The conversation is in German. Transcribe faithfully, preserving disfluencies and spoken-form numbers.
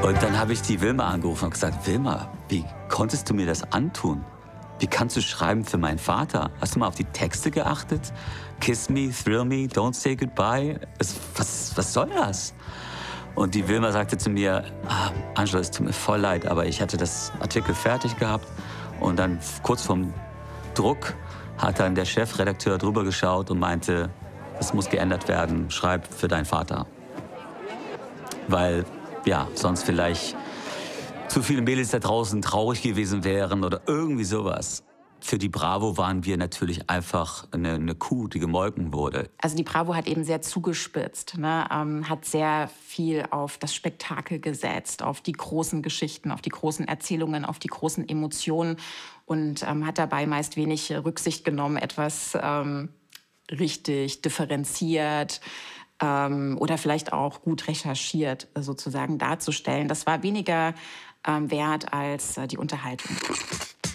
Und dann habe ich die Wilma angerufen und gesagt, Wilma, wie konntest du mir das antun? Wie kannst du schreiben für meinen Vater? Hast du mal auf die Texte geachtet? Kiss me, thrill me, don't say goodbye. Es, was, was soll das? Und die Wilma sagte zu mir, ah, Angelo, es tut mir voll leid, aber ich hatte das Artikel fertig gehabt. Und dann kurz vorm Druck hat dann der Chefredakteur drüber geschaut und meinte, es muss geändert werden, schreib für deinen Vater. Weil, ja, sonst vielleicht zu viele Mädels da draußen traurig gewesen wären oder irgendwie sowas. Für die Bravo waren wir natürlich einfach eine, eine Kuh, die gemolken wurde. Also die Bravo hat eben sehr zugespitzt, ne? ähm, hat sehr viel auf das Spektakel gesetzt, auf die großen Geschichten, auf die großen Erzählungen, auf die großen Emotionen und ähm, hat dabei meist wenig Rücksicht genommen, etwas ähm, richtig differenziert ähm, oder vielleicht auch gut recherchiert sozusagen darzustellen. Das war weniger ähm, wert als äh, die Unterhaltung.